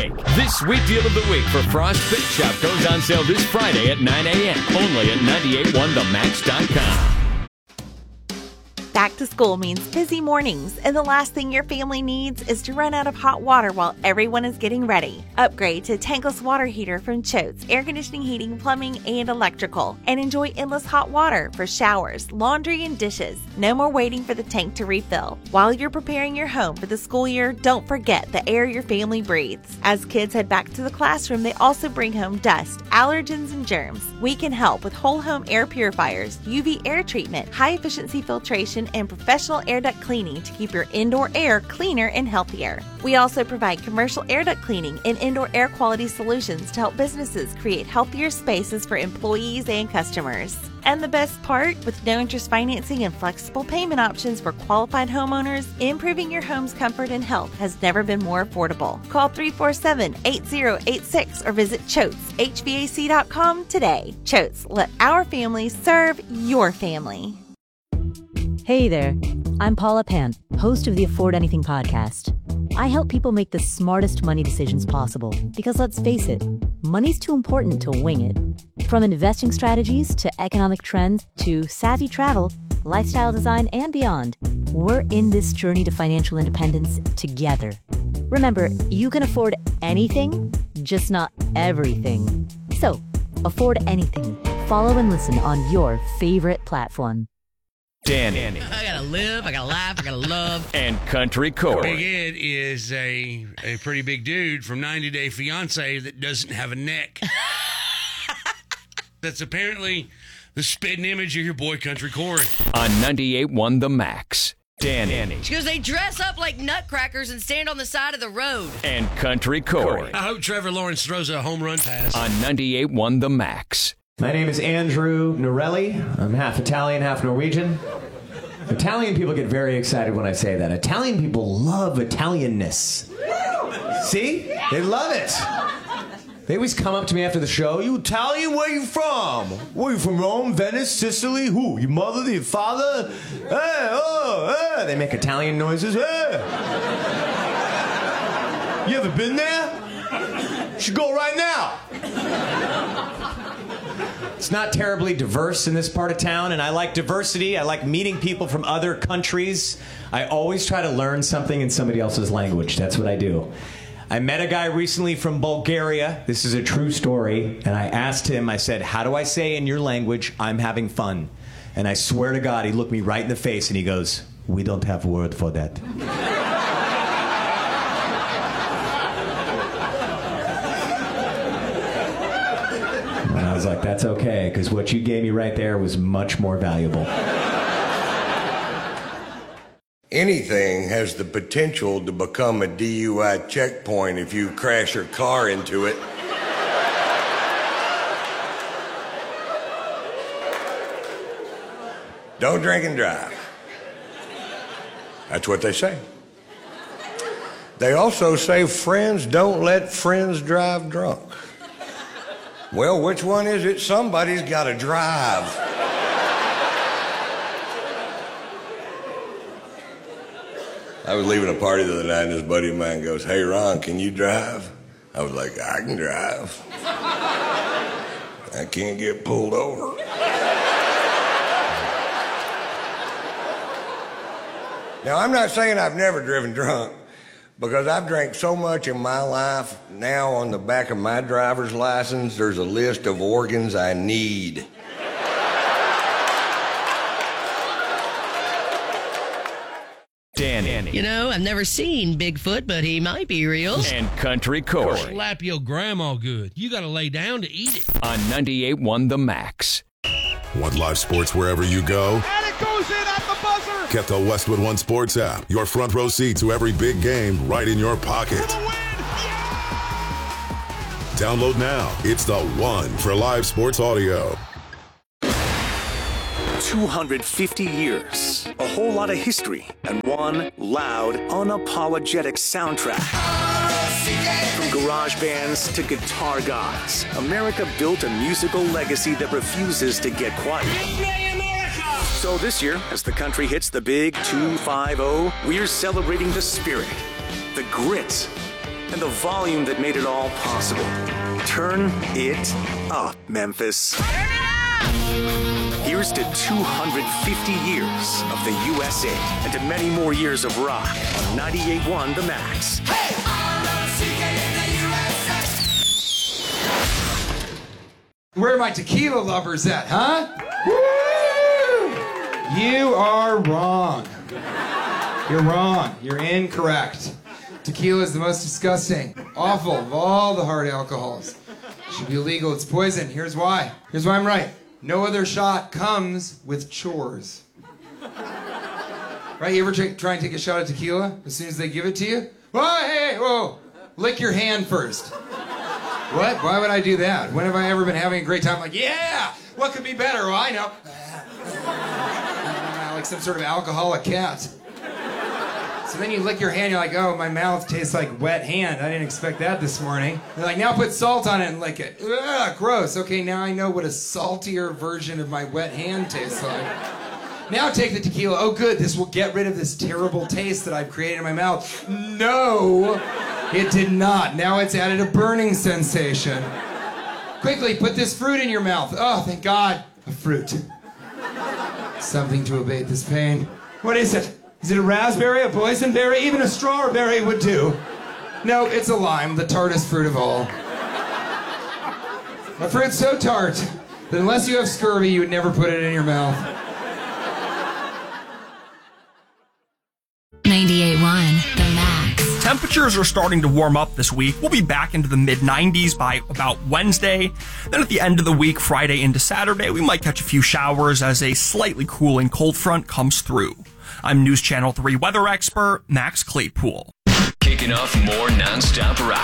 This sweet deal of the week for Frost Bake Shop goes on sale this Friday at 9 a.m. only at 981themax.com. Back to school means busy mornings, and the last thing your family needs is to run out of hot water while everyone is getting ready. Upgrade to tankless water heater from Choate's Air Conditioning, Heating, Plumbing, and Electrical, and enjoy endless hot water for showers, laundry, and dishes. No more waiting for the tank to refill. While you're preparing your home for the school year, don't forget the air your family breathes. As kids head back to the classroom, they also bring home dust, allergens, and germs. We can help with whole home air purifiers, UV air treatment, high-efficiency filtration, and professional air duct cleaning to keep your indoor air cleaner and healthier. We also provide commercial air duct cleaning and indoor air quality solutions to help businesses create healthier spaces for employees and customers. And the best part, with no interest financing and flexible payment options for qualified homeowners, improving your home's comfort and health has never been more affordable. Call 347-8086 or visit ChoatesHVAC.com today. Choates, let our family serve your family. Hey there, I'm Paula Pant, host of the Afford Anything podcast. I help people make the smartest money decisions possible because, let's face it, money's too important to wing it. From investing strategies to economic trends to savvy travel, lifestyle design, and beyond, we're in this journey to financial independence together. Remember, you can afford anything, just not everything. So, afford anything. Follow and listen on your favorite platform. Danny. I gotta live, I gotta laugh, I gotta love. And Country Corey. Big Ed is a pretty big dude from 90 Day Fiance that doesn't have a neck. That's apparently the spitting image of your boy Country Corey. On 98.1 The Max. Danny. She goes, they dress up like nutcrackers and stand on the side of the road. And Country Corey. I hope Trevor Lawrence throws a home run pass. On 98.1 The Max. My name is Andrew Norelli. I'm half Italian, half Norwegian. Italian people get very excited when I say that. Italian people love Italianness. See? They love it. They always come up to me after the show. You Italian? Where you from? Where you from? Rome, Venice, Sicily? Who? Your mother, your father? Hey, oh, hey. They make Italian noises. Hey. You ever been there? You should go right now. It's not terribly diverse in this part of town, and I like diversity. I like meeting people from other countries. I always try to learn something in somebody else's language. That's what I do. I met a guy recently from Bulgaria. This is a true story. And I asked him, I said, how do I say in your language, I'm having fun? And I swear to God, he looked me right in the face and he goes, we don't have a word for that. And I was like, that's okay, because what you gave me right there was much more valuable. Anything has the potential to become a DUI checkpoint if you crash your car into it. Don't drink and drive. That's what they say. They also say friends don't let friends drive drunk. Well, which one is it? Somebody's got to drive. I was leaving a party the other night, and this buddy of mine goes, hey, Ron, can you drive? I was like, I can drive. I can't get pulled over. Now, I'm not saying I've never driven drunk, because I've drank so much in my life. Now on the back of my driver's license, there's a list of organs I need. Danny. You know, I've never seen Bigfoot, but he might be real. And Country Corey. Slap your grandma good. You gotta lay down to eat it. On 98.1 The Max. Want live sports wherever you go? And it goes in at the buzzer. Get the Westwood One Sports app. Your front row seat to every big game right in your pocket. Download now. It's the one for live sports audio. 250 years, a whole lot of history, and one loud, unapologetic soundtrack. From garage bands to guitar gods, America built a musical legacy that refuses to get quiet. So this year, as the country hits the big 250, we're celebrating the spirit, the grit, and the volume that made it all possible. Turn it up, Memphis. Turn it up! Here's to 250 years of the USA and to many more years of rock on 98.1 The Max. Hey! Where are my tequila lovers at, huh? Woo! You are wrong. You're wrong. You're incorrect. Tequila is the most disgusting, awful of all the hard alcohols. It should be illegal. It's poison. Here's why. Here's why I'm right. No other shot comes with chores. Right? You ever try and take a shot of tequila as soon as they give it to you? Whoa, hey, whoa. Lick your hand first. What? Why would I do that? When have I ever been having a great time? Like, yeah! What could be better? Well, I know. Like some sort of alcoholic cat. So then you lick your hand, you're like, oh, my mouth tastes like wet hand. I didn't expect that this morning. They're like, now put salt on it and lick it. Ugh, gross. Okay, now I know what a saltier version of my wet hand tastes like. Now take the tequila. Oh, good, this will get rid of this terrible taste that I've created in my mouth. No, it did not. Now it's added a burning sensation. Quickly, put this fruit in your mouth. Oh, thank God, a fruit. Something to abate this pain. What is it? Is it a raspberry, a boysenberry? Even a strawberry would do. No, it's a lime, the tartest fruit of all. A fruit so tart that unless you have scurvy, you would never put it in your mouth. 98.1 The Max. Temperatures are starting to warm up this week. We'll be back into the mid-90s by about Wednesday. Then at the end of the week, Friday into Saturday, we might catch a few showers as a slightly cooling cold front comes through. I'm News Channel 3 weather expert Max Claypool. Kicking off more non-stop rock.